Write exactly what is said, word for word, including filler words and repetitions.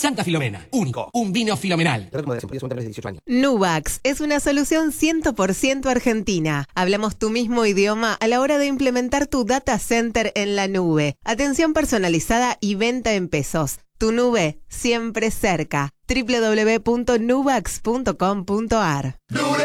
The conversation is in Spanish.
Santa Filomena, único, un vino filomenal. Nubax es una solución cien por ciento argentina. Hablamos tu mismo idioma a la hora de implementar tu data center en la nube. Atención personalizada y venta en pesos. Tu nube siempre cerca. doble u doble u doble u punto nubax punto com punto a r